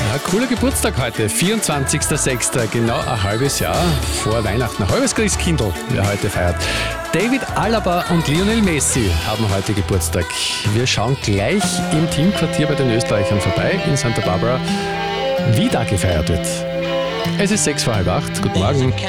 Ja, cooler Geburtstag heute, 24.06., genau ein halbes Jahr vor Weihnachten. Ein halbes Christkindl, wer heute feiert. David Alaba und Lionel Messi haben heute Geburtstag. Wir schauen gleich im Teamquartier bei den Österreichern vorbei in Santa Barbara, wie da gefeiert wird. Es ist 7:06. Guten Morgen.